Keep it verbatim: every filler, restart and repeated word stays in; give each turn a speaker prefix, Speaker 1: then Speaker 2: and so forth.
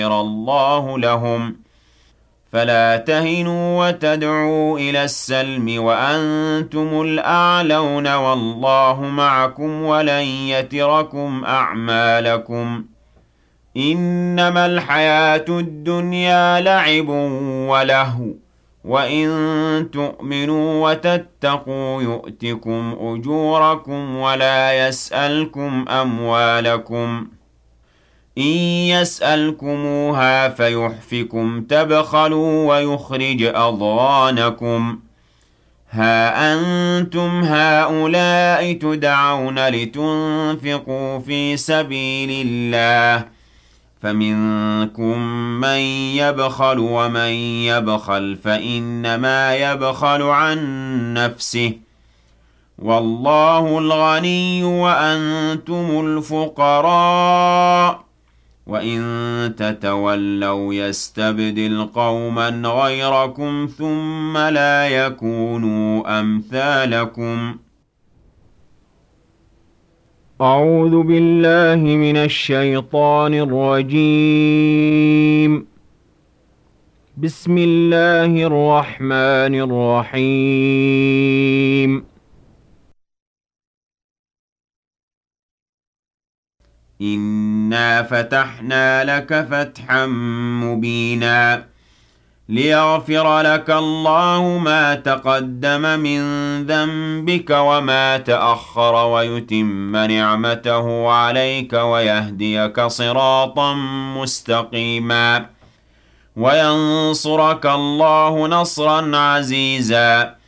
Speaker 1: الله لهم فلا تهنوا وتدعوا إلى السلم وأنتم الأعلون والله معكم ولن يتركم أعمالكم إنما الحياة الدنيا لعب ولهو وإن تؤمنوا وتتقوا يؤتكم أجوركم ولا يسألكم أموالكم إن يسألكموها فيحفكم تبخلوا ويخرج أضغانكم ها أنتم هؤلاء تدعون لتنفقوا في سبيل الله فمنكم من يبخل ومن يبخل فإنما يبخل عن نفسه والله الغني وأنتم الفقراء وإن تتولوا يستبدل قوما غيركم ثم لا يكونوا أمثالكم أعوذ بالله من الشيطان الرجيم بسم الله الرحمن الرحيم إنا فتحنا لك فتحا مبينا ليغفر لك الله ما تقدم من ذنبك وما تأخر ويتم نعمته عليك ويهديك صراطا مستقيما وينصرك الله نصرا عزيزا